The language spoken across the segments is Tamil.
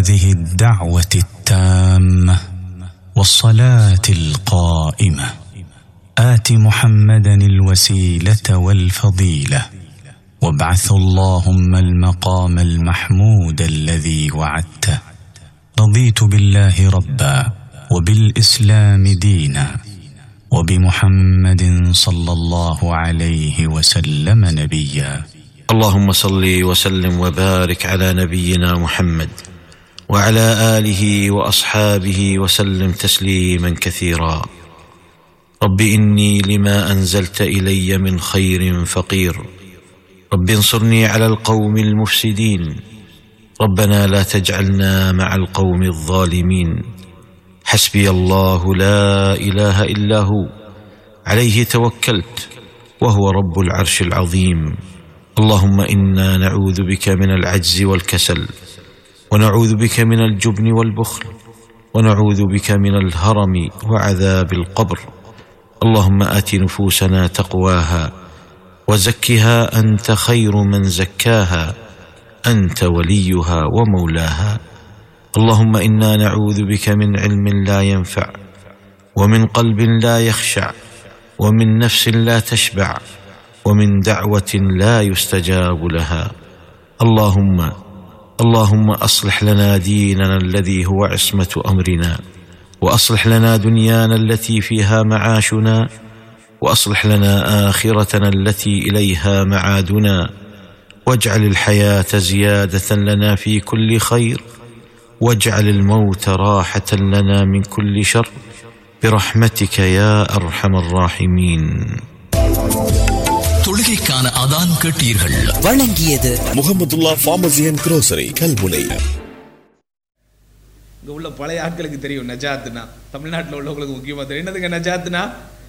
هذه الدعوة التامة والصلاة القائمة آت محمدا الوسيلة والفضيلة وابعثه اللهم المقام المحمود الذي وعدته. رضيت بالله ربا وبالإسلام دينا وبمحمد صلى الله عليه وسلم نبيا. اللهم صل وسلم وبارك على نبينا محمد وعلى آله وأصحابه وسلم تسليما كثيرا. رب إني لما أنزلت إلي من خير فقير، رب انصرني على القوم المفسدين، ربنا لا تجعلنا مع القوم الظالمين. حسبي الله لا إله إلا هو عليه توكلت وهو رب العرش العظيم. اللهم إنا نعوذ بك من العجز والكسل، ونعوذ بك من الجبن والبخل، ونعوذ بك من الهرم وعذاب القبر. اللهم آت نفوسنا تقواها وزكها أنت خير من زكاها، أنت وليها ومولاها. اللهم إنا نعوذ بك من علم لا ينفع، ومن قلب لا يخشع، ومن نفس لا تشبع، ومن دعوة لا يستجاب لها. اللهم أصلح لنا ديننا الذي هو عصمة أمرنا، وأصلح لنا دنيانا التي فيها معاشنا، وأصلح لنا آخرتنا التي إليها معادنا، واجعل الحياة زيادة لنا في كل خير، واجعل الموت راحة لنا من كل شر، برحمتك يا أرحم الراحمين. தொழுகைக்கான அதான் கேட்டீர்கள். வழங்கியது Mahmudullah pharmacy and grocery Kalmunai. இங்க உள்ள பழைய ஆட்களுக்கு தெரியும் நஜாத்னா, தமிழ்நாட்டில் உள்ளவங்களுக்கு முக்கியமா தெரியும். என்னதுங்க நஜாத்னா?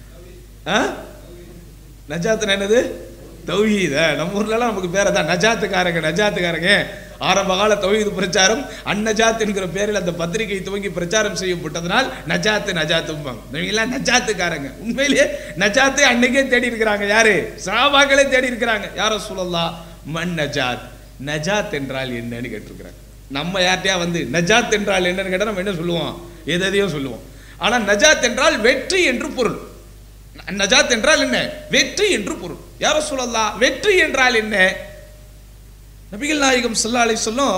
நஜாத்னா என்னது? தௌஹீத். நம்ம ஊர்ல நமக்கு பேர தான் நஜாத்துக்காரங்க. ஆரம்ப கால தௌஹீத் பிரச்சாரம் அந்நஜாத் என்கிற பேரில் அந்த பத்திரிகை துவங்கி பிரச்சாரம் செய்யப்பட்டதனால் நஜாத்தும்பாங்க. நீங்களாம் நஜாத்துக்காரங்க. உண்மையிலேயே நஜாத்தை அன்னைக்கே தேடி இருக்கிறாங்க. யாரு? சஹாபாக்களே தேடி இருக்கிறாங்க. யா ரசூலல்லாஹ் மன் நஜாத், நஜாத் என்றால் என்னன்னு கேட்டிருக்கிறாங்க. நம்ம யார்ட்டையா வந்து நஜாத் என்றால் என்னன்னு கேட்டால் நம்ம என்ன சொல்லுவோம்? எதையும் சொல்லுவோம். ஆனா நஜாத் என்றால் வெற்றி என்று பொருள். நஜாத் என்றால் என்ன? வெற்றி என்று பொருள். யா ரசூலல்லாஹ் வெற்றி என்றால் என்ன? நபிகள் நாயகம் ஸல்லல்லாஹு அலைஹி வஸல்லம்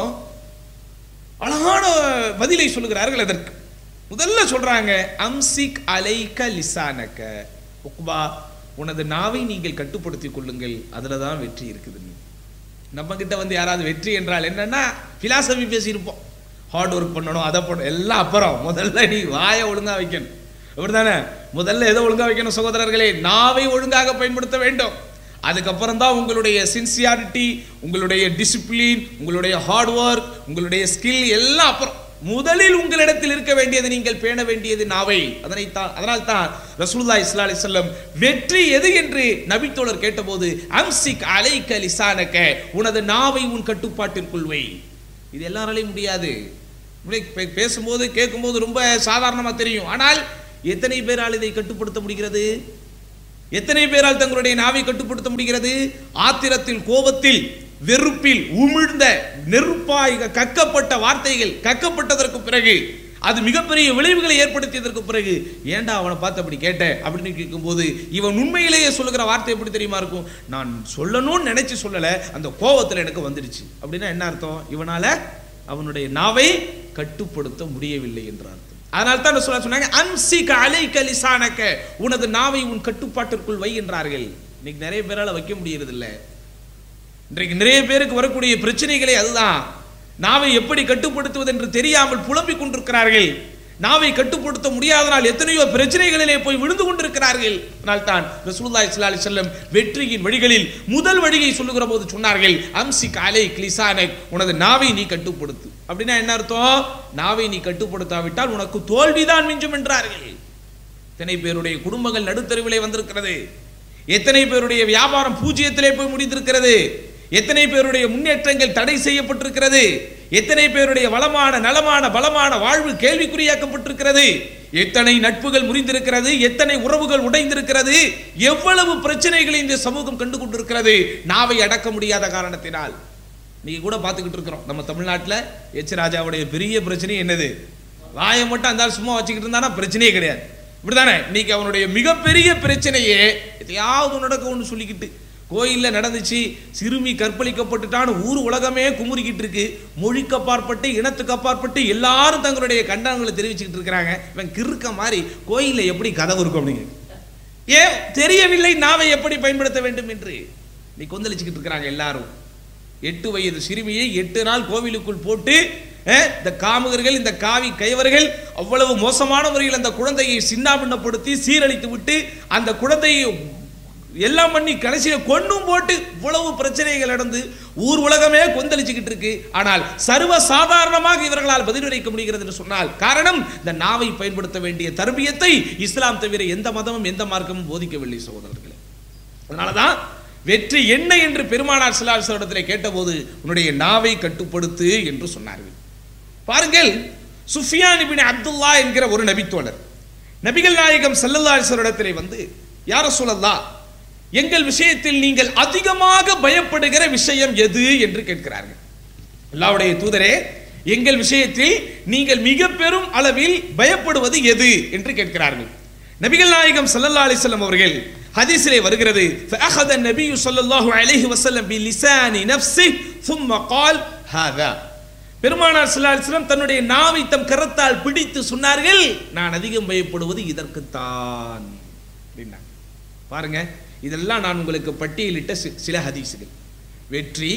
அழகான பதிலை சொல்லுகிறார்கள். அதற்கு முதல்ல சொல்றாங்க, அம்சிக் அலைக லிசானக, உக்பா உனது நாவை நீங்கள் கட்டுப்படுத்திக் கொள்ளுங்கள், அதுல தான் வெற்றி இருக்குது. நம்ம கிட்ட வந்து யாராவது வெற்றி என்றால் என்னன்னா பிலாசபி பேசியிருப்போம், ஹார்ட் ஒர்க் பண்ணணும், அதை பண்ணணும், எல்லாம் அப்புறம். முதல்ல நீ வாயை ஒழுங்கா வைக்கணும். அப்படித்தானே? முதல்ல எதை ஒழுங்கா வைக்கணும் சகோதரர்களே? நாவை ஒழுங்காக பயன்படுத்த வேண்டும். அதுக்கப்புறம் தான் உங்களுடைய சின்சியாரிட்டி, உங்களுடைய டிசிப்ளின், உங்களுடைய ஹார்ட் ஒர்க், உங்களுடைய ஸ்கில் எல்லாம் அப்புறம். முதலில் உங்களிடத்தில் இருக்க வேண்டியது, நீங்கள் பேண வேண்டியது நாவை. அதனால் தான் ரசூலுல்லாஹி ஸல்லல்லாஹு அலைஹி வஸல்லம் வெற்றி எது என்று நபித்தோழர் கேட்டபோது அம்சிக் அலைக லிசானக, உனது நாவை உன் கட்டுப்பாட்டிற்குள் வை. இது எல்லாராலையும் முடியாது. பேசும்போது கேட்கும்போது ரொம்ப சாதாரணமா தெரியும். ஆனால் எத்தனை பேரால் இதை கட்டுப்படுத்த முடிகிறது? எத்தனை பேரால் தங்களுடைய நாவை கட்டுப்படுத்த முடிகிறது? ஆத்திரத்தில், கோபத்தில், வெறுப்பில் உமிழ்ந்த நெருப்பாய் கக்கப்பட்ட வார்த்தைகள், கக்கப்பட்டதற்கு பிறகு அது மிகப்பெரிய விளைவுகளை ஏற்படுத்தியதற்கு பிறகு ஏண்டா அவனை பார்த்து அப்படி கேட்ட அப்படின்னு கேட்கும்போது இவன் உண்மையிலேயே சொல்லுகிற வார்த்தை எப்படி தெரியுமா இருக்கும்? நான் சொல்லணும்னு நினைச்சு சொல்லல, அந்த கோபத்தில் எனக்கு வந்துடுச்சு. அப்படின்னா என்ன அர்த்தம்? இவனால அவனுடைய நாவை கட்டுப்படுத்த முடியவில்லை என்ற அர்த்தம். அதனால தான் சொன்னாங்க அம்சிக அலைக லிசானக, உனது நாவை உன் கட்டுப்பாட்டிற்குள் வை என்றார்கள். இன்னைக்கு நிறைய பேரால வைக்க முடியறது இல்லை. இன்றைக்கு நிறைய பேருக்கு வரக்கூடிய பிரச்சனைகளே அதுதான். நாவை எப்படி கட்டுப்படுத்துவது என்று தெரியாமல் புலம்பிக் கொண்டிருக்கிறார்கள். நாவை கட்டுப்படுத்த முடியாதனால் எத்தனையோ பிரச்சனைகளிலே போய் விழுந்து கொண்டிருக்கிறார்கள். அதனால்தான் ரசூலுல்லாஹி ஸல்லல்லாஹு அலைஹி வஸல்லம் வெற்றியின் வழிகளில் முதல் வழியை சொல்லுகிற போது சொன்னார்கள், அம்சிக் அலைக் லிசானக், உனது நாவை நீ கட்டுப்படுத்து. அப்படின்னா என்ன அர்த்தம்? நாவை நீ கட்டுப்படுத்தாவிட்டால் உனக்கு தோல்விதான் மிஞ்சும் என்றார்கள். எத்தனை பேருடைய குடும்பங்கள் நடுத்தருவிலே வந்திருக்கிறது, எத்தனை பேருடைய வியாபாரம் பூஜ்ஜியத்திலே போய் முடிந்திருக்கிறது, எத்தனை பேருடைய முன்னேற்றங்கள் தடை செய்யப்பட்டிருக்கிறது, எத்தனை பேருடைய வளமான நலமான பலமான வாழ்வு கேள்விக்குறியாக்கப்பட்டிருக்கிறது, எத்தனை நட்புகள் முறிந்திருக்கிறது, எத்தனை உறவுகள் உடைந்திருக்கிறது, எவ்வளவு பிரச்சனைகளை இந்த சமூகம் கண்டு கொண்டிருக்கிறது நாவை அடக்க முடியாத காரணத்தினால். நீங்க கூட பார்த்துக்கிட்டு இருக்கிறோம் நம்ம தமிழ்நாட்டில் எச் ராஜாவுடைய பெரிய பிரச்சனை என்னது? வாயை மட்டும் அந்த சும்மா வச்சுக்கிட்டு இருந்தானா பிரச்சனையே கிடையாது, இப்படிதானே? இன்னைக்கு அவனுடைய மிகப்பெரிய பிரச்சனையே எதையாவது நடக்க ஒன்று சொல்லிக்கிட்டு, கோயிலில் நடந்துச்சு, சிறுமி கற்பழிக்கப்பட்டுட்டான்னு ஊர் உலகமே குமுறிக்கிட்டு இருக்கு, மொழிக்கு அப்பாற்பட்டு இனத்துக்கு அப்பாற்பட்டு எல்லாரும் தங்களுடைய கண்டனங்களை தெரிவிச்சுக்கிட்டு இருக்கிறாங்க. இவன் கிறுக்க மாதிரி கோயிலில் எப்படி கதவு இருக்கும் அப்படிங்க, ஏன் தெரியவில்லை நாவை எப்படி பயன்படுத்த வேண்டும் என்று நீ கொந்தளிச்சுக்கிட்டு இருக்கிறாங்க எல்லாரும். 8 வயது சிறுமியை 8 நாள் கோவிலுக்குள் போட்டு இந்த காமுகர்கள், இந்த காவி கைவர்கள் அவ்வளவு மோசமான முறையில் அந்த குழந்தையை சின்னாபின்னப்படுத்தி சீரழித்து விட்டு அந்த குழந்தையை எல்லாம் பண்ணி கடைசியை கொண்டும் போட்டு இவ்வளவு பிரச்சனைகள் நடந்து ஊர் உலகமே கொந்தளிச்சுக்கிட்டு இருக்கு. ஆனால் சர்வ சாதாரணமாக இவர்களால் பதிலளிக்க முடிகிறது என்று சொன்னால் காரணம், இந்த நாவை பயன்படுத்த வேண்டிய தர்பியத்தை இஸ்லாம் தவிர எந்த மதமும் எந்த மார்க்கமும் போதிக்கவில்லை சகோதரர்களே. அதனாலதான் வெற்றி என்ன என்று பெருமானார் ஸல்லல்லாஹு அலைஹி வஸல்லம் கேட்டபோது உன்னுடைய நாவை கட்டுப்படுத்து என்று சொன்னார்கள். பாருங்கள், சுஃபியான் இப்னு அப்துல்லா என்கிற ஒரு நபித்தோழர் நபிகள் நாயகம் ஸல்லல்லாஹு அலைஹி வஸல்லம் வந்து, யா ரசூலல்லாஹ், எங்கள் விஷயத்தில் நீங்கள் அதிகமாக பயப்படுகிற விஷயம் எது என்று கேட்கிறார்கள். அல்லாஹ்வுடைய தூதரே, எங்கள் விஷயத்தில் நீங்கள் மிக பெரும் அளவில் பயப்படுவது எது என்று கேட்கிறார்கள். நபிகள் நாயகம் ஸல்லல்லாஹு அலைஹி வஸல்லம் அவர்கள் ஹதீஸிலே வருகிறது, ஃபஅഖத النبي ஸல்லல்லாஹு அலைஹி வஸல்லம் பிலிசானி நஃப்ஸி ثم قال هذا. பெருமானார் ஸல்லல்லாஹு அலைஹி வஸல்லம் தன்னுடைய நாவை தம் கரத்தால் பிடித்து சொன்னார்கள், நான் அதிகம் பயப்படுவது இதற்குத்தான் அப்படின்னா. பாருங்க, இதெல்லாம் நான் உங்களுக்கு பட்டியலிட்ட சில ஹதீஸுகள். வெற்றி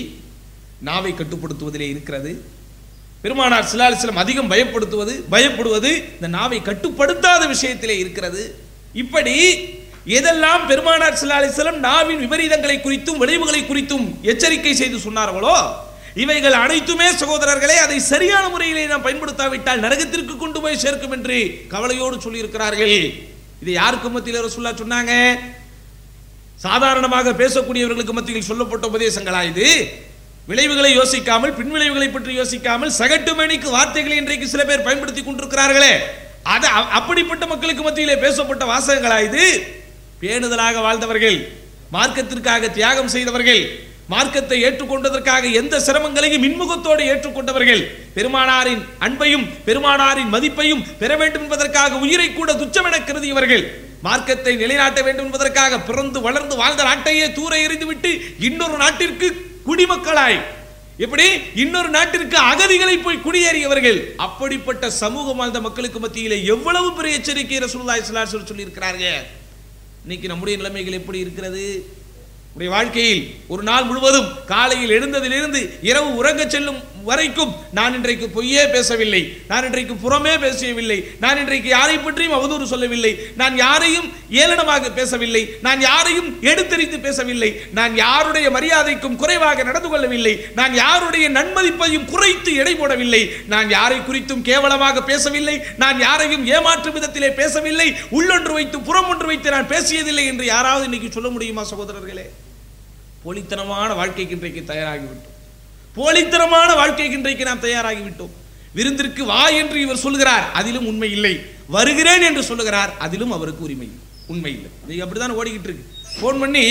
நாவை கட்டுப்படுத்துவதிலே இருக்கிறது. பெருமானார் ஸல்லல்லாஹு அலைஹி வஸல்லம் அதிகம் பயப்படுவது இந்த நாவை கட்டுப்படுத்தாத விஷயத்திலே இருக்கிறது. இப்படி எதெல்லாம் பெருமானார் ஸல்லல்லாஹு அலைஹி வஸல்லம் நாவின் விபரீதங்களை குறித்தும் விளைவுகளை குறித்தும் எச்சரிக்கை செய்து சொன்னார்களோ, இவைகள் அனைத்துமே சகோதரர்களே அதை சரியான முறையிலே நாம் பயன்படுத்தாவிட்டால் நரகத்திற்கு கொண்டு போய் சேர்க்கும் என்று கவலையோடு சொல்லி இருக்கிறார்கள். இதை யாருக்கு மத்தியில் ரசூலுல்லாஹ் சொன்னாங்க? சாதாரணமாக பேசக்கூடியவர்களுக்கு மத்தியில் சொல்லப்பட்ட உபதேசங்களா இது? விளைவுகளை யோசிக்காமல், பின் விளைவுகளை பற்றி யோசிக்காமல் சகட்டுமணிக்கு வார்த்தைகளை இன்றைக்கு சில பேர் பயன்படுத்தி கொண்டிருக்கிறார்களே, அது அப்படிப்பட்ட மக்களுக்கு மத்தியிலே பேசப்பட்ட வாசகங்களா இது? பேணுதலாக வாழ்ந்தவர்கள், மார்க்கத்திற்காக தியாகம் செய்தவர்கள், மார்க்கத்தை ஏற்றுக்கொண்டதற்காக எந்த சிரமங்களையும் இன்முகத்தோடு ஏற்றுக்கொண்டவர்கள், பெருமானாரின் அன்பையும் பெருமானாரின் மதிப்பையும் பெற வேண்டும் என்பதற்காக உயிரை கூட துச்சமென கருதியவர்கள், மார்க்கத்தை நிலைநாட்ட வேண்டும் என்பதற்காக பிறந்து வளர்ந்து வாழ்ந்த நாட்டையே தூர எறிந்துவிட்டு இன்னொரு நாட்டிற்கு குடிமக்களாய், எப்படி இன்னொரு நாட்டிற்கு அகதிகளை போய் குடியேறியவர்கள், அப்படிப்பட்ட சமூகம் வாழ்ந்த மக்களுக்கு மத்தியிலே எவ்வளவு பெரிய எச்சரிக்கை ரசூலுல்லாஹி ஸல்லல்லாஹு அலைஹி வஸல்லம் சொல்லி இருக்கிறார்கள். இன்னைக்கு நம்முடைய நிலைமைகள் எப்படி இருக்கிறது? நம்முடைய வாழ்க்கையில் ஒரு நாள் முழுவதும் காலையில் எழுந்ததிலிருந்து இரவு உறங்க செல்லும் வரைக்கும் நான் இன்றைக்கு பொய்யே பேசவில்லை, நான் இன்றைக்கு புறமே பேசவில்லை, நான் இன்றைக்கு யாரை பற்றியும் அவதூறு சொல்லவில்லை, நான் யாரையும் ஏளனமாக பேசவில்லை, நான் யாரையும் எடுத்தெறிந்து பேசவில்லை, நான் யாருடைய மரியாதைக்கும் குறைவாக நடந்து கொள்ளவில்லை, நான் யாருடைய நன்மதிப்பையும் குறைத்து எடை போடவில்லை, நான் யாரை குறித்தும் கேவலமாக பேசவில்லை, நான் யாரையும் ஏமாற்றும் விதத்திலே பேசவில்லை, உள்ளொன்று வைத்து புறம் ஒன்று வைத்து நான் பேசியதில்லை என்று யாராவது இன்னைக்கு சொல்ல முடியுமா சகோதரர்களே? போலித்தனமான வாழ்க்கைக்கு இன்றைக்கு தயாராகிவிட்டோம். போலித்தனமான வாழ்க்கைக்கு இன்றைக்கு நாம் தயாராகிவிட்டோம். விருந்திற்கு வா என்று இவர் சொல்கிறார், அதிலும் உண்மை இல்லை. வருகிறேன் என்று சொல்லுகிறார், அதிலும் அவருக்கு உண்மை இல்லை. நீங்க அப்படிதான் ஓடிக்கிட்டு இருக்கு. போன் பண்ணி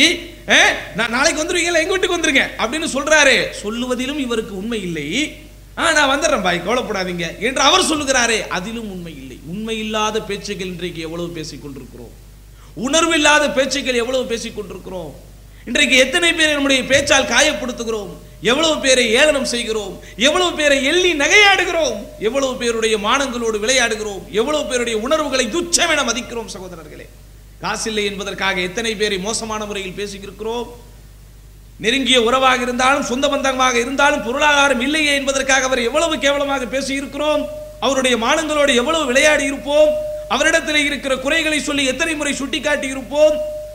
நான் நாளைக்கு வந்துருவீங்களா, எங்க வீட்டுக்கு வந்துருங்க அப்படின்னு சொல்றாரு. சொல்லுவதிலும் இவருக்கு உண்மை இல்லை. நான் வந்துடுறேன் பாய், கவலைப்படாதீங்க என்று அவர் சொல்லுகிறாரே, அதிலும் உண்மை இல்லை. உண்மை இல்லாத பேச்சுக்கள் இன்றைக்கு எவ்வளவு பேசிக் கொண்டிருக்கிறோம். உணர்வு இல்லாத பேச்சுக்கள் எவ்வளவு பேசிக் கொண்டிருக்கிறோம். இன்றைக்கு எத்தனை பேரை நம்முடைய பேச்சால் காயப்படுத்துகிறோம், எவ்வளவு பேரை ஏளனம் செய்கிறோம், எவ்வளவு பேரை எள்ளி நகையாடுகிறோம், எவ்வளவு பேருடைய மானங்களோடு விளையாடுகிறோம், எவ்வளவு பேருடைய உணர்வுகளை துச்சமென மதிக்கிறோம் சகோதரர்களே. காசில்லை என்பதற்காக எத்தனை பேரை மோசமான முறையில் பேசியிருக்கிறோம். நெருங்கிய உறவாக இருந்தாலும் சொந்த பந்தமாக இருந்தாலும் பொருளாதாரம் இல்லையே என்பதற்காக அவர் எவ்வளவு கேவலமாக பேசியிருக்கிறோம். அவருடைய மானங்களோடு எவ்வளவு விளையாடி இருப்போம். அவரிடத்தில் இருக்கிற குறைகளை சொல்லி எத்தனை முறை சுட்டிக்காட்டி இருப்போம்.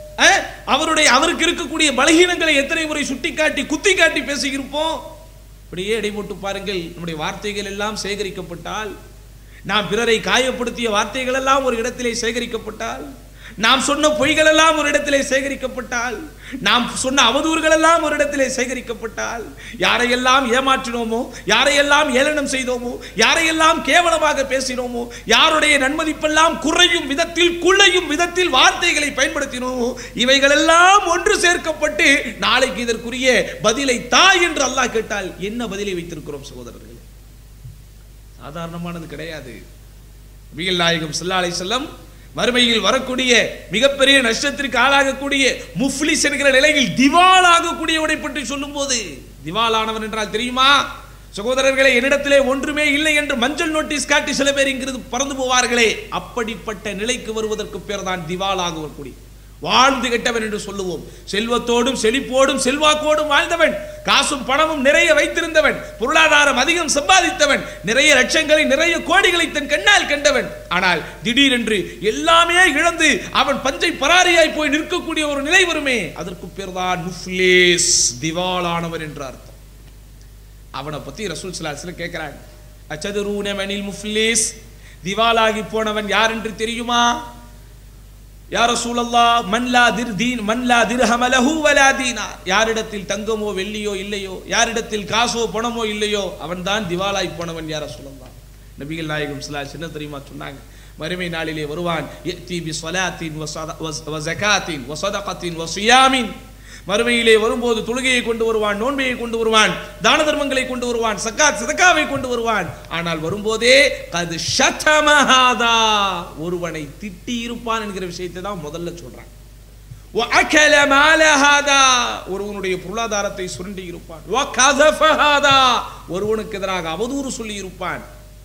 அவருக்கு இருக்கக்கூடிய பலகீனங்களை எத்தனை முறை சுட்டிக்காட்டி குத்தி காட்டி பேசியிருப்போம். இப்படியே இடைப்பட்டு பாருங்கள், நம்முடைய வார்த்தைகள் எல்லாம் சேகரிக்கப்பட்டால், நாம் பிறரை காயப்படுத்திய வார்த்தைகள் எல்லாம் ஒரு இடத்திலே சேகரிக்கப்பட்டால், நாம் சொன்ன பொய்கள் எல்லாம் ஒரு இடத்திலே சேகரிக்கப்பட்டால், நாம் சொன்ன அவதூறுகள் எல்லாம் ஒரு இடத்திலே சேகரிக்கப்பட்டால், யாரையெல்லாம் ஏமாற்றினோமோ, யாரையெல்லாம் ஏளனம் செய்தோமோ, யாரையெல்லாம் கேவலமாக பேசினோமோ, யாருடைய நன்மதிப்பெல்லாம் குறையும் விதத்தில் குள்ளையும் விதத்தில் வார்த்தைகளை பயன்படுத்தினோமோ, இவைகள் எல்லாம் ஒன்று சேர்க்கப்பட்டு நாளைக்கு இதற்குரிய பதிலை தா என்று அல்லாஹ் கேட்டால் என்ன பதிலை வைத்திருக்கிறோம் சகோதரர்களே? சாதாரணமானது கிடையாது. நபிகள் நாயகம் ஸல்லல்லாஹு அலைஹி வஸல்லம் மறுமையில் வரக்கூடிய மிகப்பெரிய நஷ்டத்திற்கு ஆளாகக்கூடிய முஃப்லிஸ் என்கிற நிலையில் திவாலாகக்கூடியவனை பற்றி சொல்லும் போது, திவாலானவன் என்றால் தெரியுமா சகோதரர்களே? என்னிடத்திலே ஒன்றுமே இல்லை என்று மஞ்சள் நோட்டீஸ் காட்டி சில பேர் இங்கிருந்து பறந்து போவார்களே, அப்படிப்பட்ட நிலைக்கு வருவதற்கு பேர் தான் திவாலாகக்கூடிய, வாழ்ந்து கெட்டவன் என்று சொல்லுவோம். செல்வத்தோடும் செழிப்போடும் செல்வாக்கோடும் வாழ்ந்தவன், காசும் பணமும் நிறைய வைத்திருந்தவன், பொருளாதாரம் அதிகம் சம்பாதித்தவன், நிறைய லட்சங்களை நிறைய கோடிகளை தன் கண்ணால் கண்டவன். ஆனால் திடீரென்று எல்லாமே இழந்து அவன் பஞ்சை பராரியாய் போய் நிற்கக்கூடிய ஒரு நிலை வருமே, அதற்கு பேர் தான் முஃப்லிஸ், திவாலானவன் என்ற அர்த்தம். அவனை பத்தி ரசூல் ஸல்லல்லாஹு அலைஹி வஸல்லம் கேட்கிறாங்க, அச்சதுரூன மனில் முஃப்லிஸ், திவாலாகி போனவன் யார் என்று தெரியுமா? யா ரசூலல்லாஹ், மன் லா திர்ஹம லஹு வலா தீனார், யாரிடத்தில் தங்கமோ வெள்ளியோ இல்லையோ, யாரிடத்தில் காசோ பணமோ இல்லையோ, அவன்தான் திவாலாய் போனவன் யா ரசூலல்லாஹ். நபிகள் நாயகம் ஸல்லல்லாஹு அலைஹி வஸல்லம் தெரியுமா சொன்னாங்க? மறுமை நாளிலே வருவான், யத்தி பி ஸலாத்தின் வ ஸகாத்தின் வ ஸதகத்தின் வ ஸியாமின், மறுமையிலே வரும்போது தொழுகையை கொண்டு வருவான், நோன்பையை கொண்டு வருவான், தான தர்மங்களை கொண்டு வருவான், சக்காத் சதகாவை கொண்டு வருவான். ஆனால் வரும்போதே கது ஷதமஹாதா, ஒருவனை திட்டி இருப்பான் என்கிற விஷயத்தை தான் முதல்ல சொல்றான். வ அகல மாலஹாதா, ஒருவனுடைய பொருளாதாரத்தை சுரண்டி இருப்பான். வ கஸஃபஹாதா, ஒருவனுக்கு எதிராக அவதூறு சொல்லி இருப்பான்.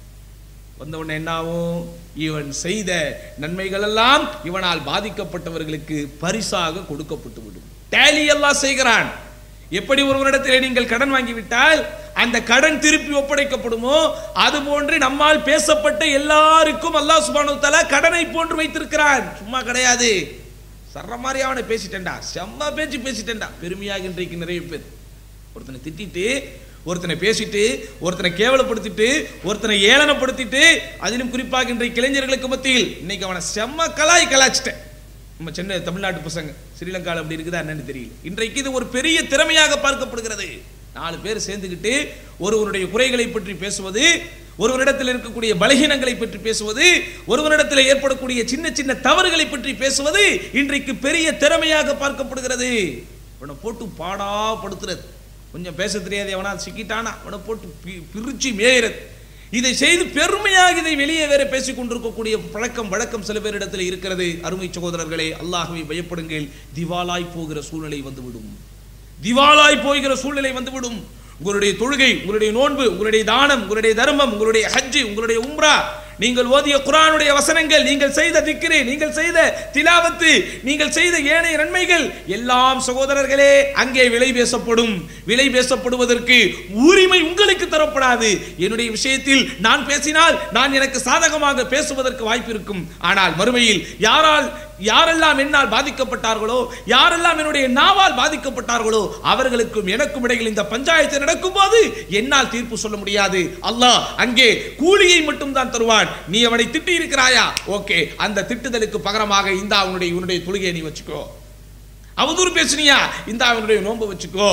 வந்தவன் என்னாவும், இவன் செய்த நன்மைகள் எல்லாம் இவனால் பாதிக்கப்பட்டவர்களுக்கு பரிசாக கொடுக்கப்பட்டு விடும். டேலி அல்லாஹ் செய்கிறான். எப்படி ஒருவரிடத்தில் நீங்கள் கடன் வாங்கிவிட்டால் அந்த கடன் திருப்பி ஒப்படைக்கப்படுமோ, அது போன்று நம்மால் பேசப்பட்ட எல்லாருக்கும் அல்லாஹ் சுப்ஹானஹு வ தஆலா கடனை போன்று வைத்திருக்கிறான். சும்மா கிடையாது, சர்ற மாதிரி அவனை பேசிட்டேன்டா, செம்ம பேச்சு பேசிட்டேன்டா, பெருமையாக இன்றைக்கு நிறைய பேர் ஒருத்தனை திட்டிட்டு, ஒருத்தனை பேசிட்டு, ஒருத்தனை கேவலப்படுத்திட்டு, ஒருத்தனை ஏளனப்படுத்திட்டு, அதிலும் குறிப்பாக இன்றைக்கு இளைஞர்களுக்கு மத்தியில் இன்னைக்கு அவனை செம்ம கலாய்ச்சிட்டேன். நம்ம சென்னை தமிழ்நாட்டு பசங்க ஸ்ரீலங்காவில் அப்படி இருக்குதா என்னன்னு தெரியல. இன்றைக்கு இது ஒரு பெரிய திறமையாக பார்க்கப்படுகிறது. 4 பேர் சேர்ந்துக்கிட்டு ஒருவருடைய குறைகளை பற்றி பேசுவது, ஒருவரிடத்தில் இருக்கக்கூடிய பலகீனங்களை பற்றி பேசுவது, ஒருவரிடத்தில் ஏற்படக்கூடிய சின்ன சின்ன தவறுகளை பற்றி பேசுவது இன்றைக்கு பெரிய திறமையாக பார்க்கப்படுகிறது. அவனை போட்டு பாடா படுத்துறது, கொஞ்சம் பேச தெரியாது எவனா சிக்கிட்டானா அவனை போட்டு பிரிச்சு மேயிறது, இதை செய்து பெருமையாக இதை வெளியே வேற பேசிக் கொண்டிருக்கக்கூடிய பழக்கம் வழக்கம் சில பேரிடத்தில் இருக்கிறது. அருமை சகோதரர்களே, அல்லாஹ்வை பயப்படுங்கள். திவாலாய் போகிற சூழ்நிலை வந்துவிடும், திவாலாய் போகிற சூழ்நிலை வந்துவிடும். உங்களுடைய தொழுகை, உங்களுடைய நோன்பு, உங்களுடைய தானம், உங்களுடைய தர்மம், உங்களுடைய ஹஜ், உங்களுடைய உம்ரா, நீங்கள் ஓதிய குர்ஆனுடைய வசனங்கள், நீங்கள் செய்த திக்ரு, நீங்கள் செய்த திலாவத்து, நீங்கள் செய்த ஏனைய நன்மைகள் எல்லாம் சகோதரர்களே அங்கே விலை பேசப்படும். விலை பேசப்படுவதற்கு உரிமை உங்களுக்கு தரப்படாது. என்னுடைய விஷயத்தில் நான் பேசினால் நான் எனக்கு சாதகமாக பேசுவதற்கு வாய்ப்பு இருக்கும். ஆனால் மறுமையில் யாரெல்லாம் என்னால் பாதிக்கப்பட்டார்களோ, யாரெல்லாம் என்னுடைய நாவால் பாதிக்கப்பட்டார்களோ, அவர்களுக்கும் எனக்கும் இடையில் இந்த பஞ்சாயத்து நடக்கும் போது என்னால் தீர்ப்பு சொல்ல முடியாது. அல்லாஹ் அங்கே கூலியை மட்டும் தான் தருவான். நீ அவனை திட்டி இருக்கிறாயா, ஓகே, அந்த திட்டுதலுக்கு பகரமாக இந்த உன்னுடைய தொழுகையை நீ வச்சுக்கோ. அவதூறு பேசினியா, இந்த அவனுடைய நோன்பு வச்சுக்கோ.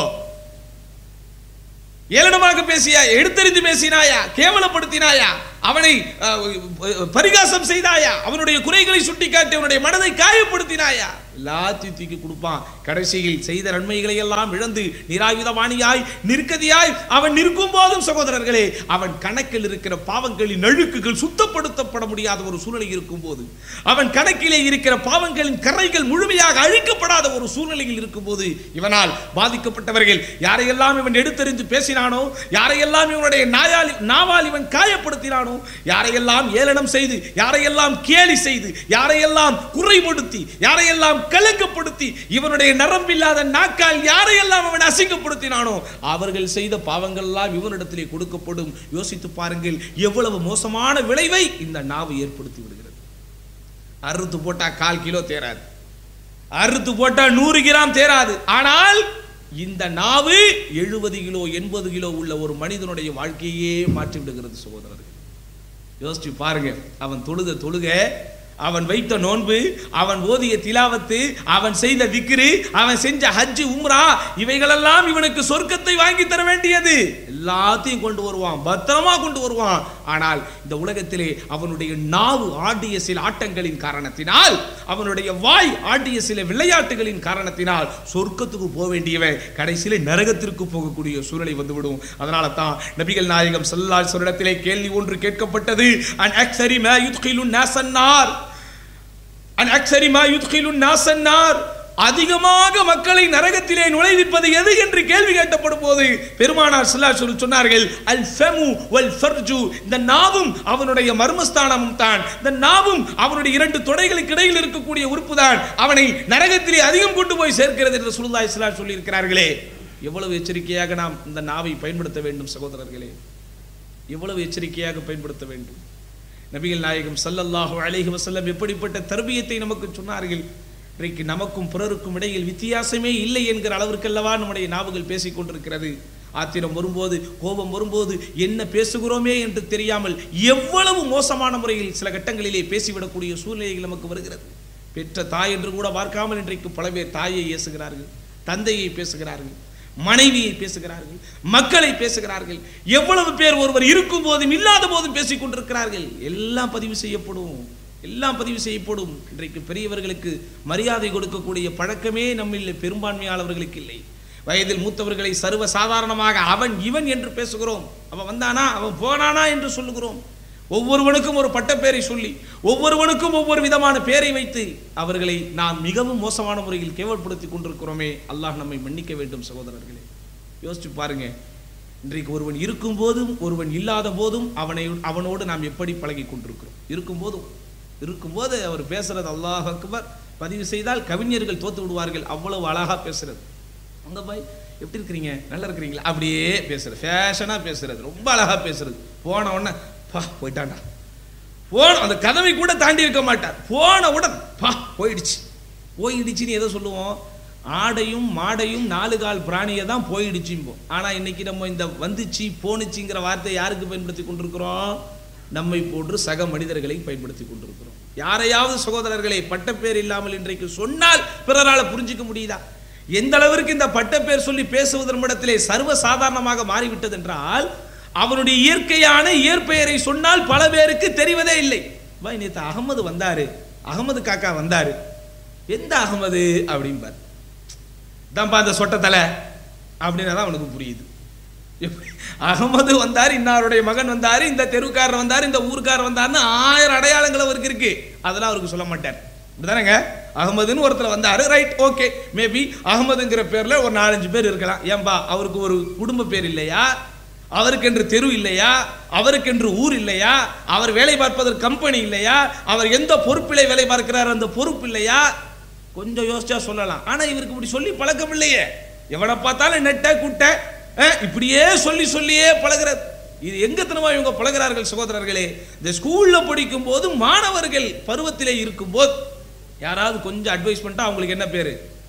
ஏளனமாக பேசியா, எடுத்தறிந்து பேசினாயா, கேவலப்படுத்தினாயா, அவனை பரிகாசம் செய்தாயா, அவனுடைய குறைகளை சுட்டிக்காட்டி அவனுடைய மனதை காயப்படுத்தினாயா, எல்லாத்தையும் தூக்கி கொடுப்பான். கடைசியில் செய்த நன்மைகளை எல்லாம் இழந்து நிராயுதமானியாய் நிற்கதியாய் அவன் நிற்கும் போதும் சகோதரர்களே, அவன் கணக்கில் இருக்கிற பாவங்களின் அழுக்குகள் சுத்தப்படுத்தப்பட முடியாத ஒரு சூழ்நிலை இருக்கும் போது, அவன் கணக்கிலே இருக்கிற பாவங்களின் கரைகள் முழுமையாக அழிக்கப்படாத ஒரு சூழ்நிலையில் இருக்கும் போது, இவனால் பாதிக்கப்பட்டவர்கள் யாரையெல்லாம் இவன் எடுத்தறிந்து பேசினானோ, யாரையெல்லாம் இவனுடைய நாவால் இவன் காயப்படுத்தினானோ, யாரையெல்லாம் ஏளனம் செய்து, யாரையெல்லாம் கேலி செய்து, யாரையெல்லாம் குறைபடுத்தி, யாரையெல்லாம் கலங்கப்படுத்தி, இவனுடைய நரம்பில்லாத நாக்கால் யாரையெல்லாம் அவன் அசிங்கப்படுத்தினானோ, அவர்கள் செய்த பாவங்கள் எல்லாம் இவனிடத்திலே கொடுக்கப்படும். யோசித்து பாருங்கள், எவ்வளவு மோசமான விளைவை இந்த நாவு ஏற்படுத்தி விடுகிறது. அறுத்து போட்டா 1/4 கிலோ தேராது, அறுத்து போட்டா 100 கிராம் தேராது. ஆனால் இந்த நாவு 70 கிலோ 80 கிலோ உள்ள ஒரு மனிதனுடைய வாழ்க்கையே மாற்றி விடுகிறது சகோதரர்கள். யோசிச்சு பாருங்க, அவன் தொழுக அவன் வைத்த நோன்பு, அவன் ஓதிய திலாவத்து, அவன் செய்த திக்ரு, அவன் செஞ்ச ஹஜ் உம்ரா, இவைகளெல்லாம் இவனுக்கு சொர்க்கத்தை வாங்கி தர வேண்டியது. எல்லாத்தையும் கொண்டு வருவான், பத்திரமா கொண்டு வருவான். ஆனால் இந்த உலகத்திலே அவனுடைய நாவு ஆடிய சில ஆட்டங்களின் காரணத்தினால், அவனுடைய வாய் ஆடிய சில விளையாட்டுகளின் காரணத்தினால் சொர்க்கத்துக்கு போக வேண்டியவன் கடைசியிலே நரகத்திற்கு போகக்கூடிய சூழலை வந்துவிடும். அதனால தான் நபிகள் நாயகம் ஸல்லல்லாஹு அலைஹி வஸல்லம் கேள்வி ஒன்று கேட்கப்பட்டது. அன் அக்ஸரி மா யுத்கிலுன் நாஸன்னார், அன் அக்ஸரி மா யுத்கிலுன் நாஸன்னார், அதிகமாக மக்களை நரகத்திலே நுழைவிப்பது எது என்று கேள்வி கேட்கப்படும் போது பெருமானார் ஸல்லல்லாஹு அலைஹி வஸல்லம் சொன்னார்கள், அல் ஃபமு வல் ஃபர்ஜு, இந்த நாவும் அவனுடைய மர்மஸ்தானமும் தான், இந்த நாவும் அவனுடைய இரண்டு தொடைகளுக்கு இடையில் இருக்கக்கூடிய உறுப்பு தான் அவனை நரகத்திலே அதிகம் கொண்டு போய் சேர்க்கிறது என்று ரசூலுல்லாஹி ஸல்லல்லாஹு அலைஹி வஸல்லம் சொல்லி இருக்கிறார்களே. எவ்வளவு எச்சரிக்கையாக நாம் இந்த நாவை பயன்படுத்த வேண்டும் சகோதரர்களே, எவ்வளவு எச்சரிக்கையாக பயன்படுத்த வேண்டும். நபிகள் நாயகம் ஸல்லல்லாஹு அலைஹி வஸல்லம் எப்படிப்பட்ட தர்பியத்தை நமக்கு சொன்னார்கள். இன்றைக்கு நமக்கும் பிறருக்கும் இடையில் வித்தியாசமே இல்லை என்கிற அளவிற்கல்லவா நம்முடைய நாவுகள் பேசிக் கொண்டிருக்கிறது. ஆத்திரம் வரும்போது, கோபம் வரும்போது என்ன பேசுகிறோமே என்று தெரியாமல் எவ்வளவு மோசமான முறையில் சில கட்டங்களிலே பேசிவிடக்கூடிய சூழ்நிலைகள் நமக்கு வருகிறது. பெற்ற தாய் என்று கூட பார்க்காமல் இன்றைக்கு பல பேர் தாயை ஏசுகிறார்கள், தந்தையை பேசுகிறார்கள், மனைவியை பேசுகிறார்கள், மக்களை பேசுகிறார்கள். எவ்வளவு பேர் ஒருவர் இருக்கும் போதும் இல்லாத போதும் பேசிக் கொண்டிருக்கிறார்கள். எல்லாம் பதிவு செய்யப்படும், எல்லாம் பதிவு செய்யப்படும். இன்றைக்கு பெரியவர்களுக்கு மரியாதை கொடுக்கக்கூடிய பழக்கமே நம்மில் பெரும்பான்மையாளர்களுக்கு இல்லை. வயதில் மூத்தவர்களை சர்வ சாதாரணமாக அவன் இவன் என்று பேசுகிறோம். அவன் வந்தானா, அவன் போனானா என்று சொல்லுகிறோம். ஒவ்வொருவனுக்கும் ஒரு பட்டப்பேரை சொல்லி, ஒவ்வொருவனுக்கும் ஒவ்வொரு விதமான பேரை வைத்து அவர்களை நாம் மிகவும் மோசமான முறையில் கேவல்படுத்தி கொண்டிருக்கிறோமே. அல்லாஹ் நம்மை மன்னிக்க வேண்டும் சகோதரர்களே. யோசிச்சு பாருங்க, இன்றைக்கு ஒருவன் இருக்கும் போதும் ஒருவன் இல்லாத போதும் அவனோடு நாம் எப்படி பழகி கொண்டிருக்கிறோம். இருக்கும்போது அவர் பேசுறது அல்லாஹ் அக்பர், பதிவு செய்தால் கவிஞர்கள் தோத்து விடுவார்கள், அவ்வளவு அழகா பேசுறது. அங்க போய் எப்படி இருக்கிறீங்க, நல்லா இருக்கிறீங்களா, அப்படியே பேசுறது, ஃபேஷனா பேசுறது, ரொம்ப அழகா பேசுறது. போன உடனே பா போயிட்டான்டா, போன அந்த கதவை கூட தாண்டி இருக்க மாட்டார். போன உடனே பா போயிடுச்சுன்னு எதை சொல்லுவோம்? ஆடையும் மாடையும் 4 கால் பிராணியை தான் போயிடுச்சும்போம். ஆனா இன்னைக்கு நம்ம இந்த வந்துச்சு போனுச்சுங்கிற வார்த்தை யாருக்கு பயன்படுத்தி கொண்டிருக்கிறோம்? நம்மை போன்று சக மனிதர்களை பயன்படுத்தி கொண்டிருக்கிறோம். யாரையாவது சகோதரர்களை பட்டப்பேர் இல்லாமல் இன்றைக்கு சொன்னால் பிறரால் புரிஞ்சிக்க முடியுதா? எந்த அளவிற்கு இந்த பட்டப்பேர் சொல்லி பேசுவதன் இடத்திலே சர்வ சாதாரணமாக மாறிவிட்டது என்றால், அவனுடைய இயற்கையான இயற்பெயரை சொன்னால் பல பேருக்கு தெரிவதே இல்லை. நேற்று அகமது வந்தாரு, அகமது காக்கா வந்தாரு, எந்த அகமது அப்படிம்பார். தான்ப்பா அந்த சொட்ட தலை அப்படின்னா தான் அவனுக்கு புரியுது. அகமது வந்தார், இன்னாருடைய மகன் வந்தாரு, இந்த தெருக்காரர் வந்தாரு, இந்த ஊருக்காரர் வந்தாருன்னு 1000 அடையாளங்கள் அவருக்கு இருக்கு. அதெல்லாம் அவருக்கு சொல்ல மாட்டார். இப்படிதானங்க, அகமதுன்னு ஒருத்தர் வந்தாரு, ரைட், ஓகே, மேபி அகமதுங்கிற பேர்ல ஒரு 4-5 பேர் இருக்கலாம். ஏன்பா அவருக்கு ஒரு குடும்ப பேர் இல்லையா? அவருக்கென்று தெரு இல்லையா? அவருக்கென்று ஊர் இல்லையா? அவர் வேலை பார்ப்பதற்கு கம்பெனி இல்லையா? அவர் எந்த பொறுப்பிலே வேலை பார்க்கிறார் அந்த பொறுப்பு இல்லையா? கொஞ்சம் யோசிச்சா சொல்லலாம். ஆனா இவருக்கு இப்படி சொல்லி பழக்கம் இல்லையே. எவனை பார்த்தாலும் நெட்ட குட்ட இப்படியே சொல்லியே பழகிறது. இது எங்கத்தனமா இவங்க பழகிறார்கள் சகோதரர்களே. இந்த ஸ்கூல்ல படிக்கும் போது மாணவர்கள் பருவத்திலே இருக்கும் போது யாராவது கொஞ்சம் அட்வைஸ் பண்ணிட்டா அவங்களுக்கு என்ன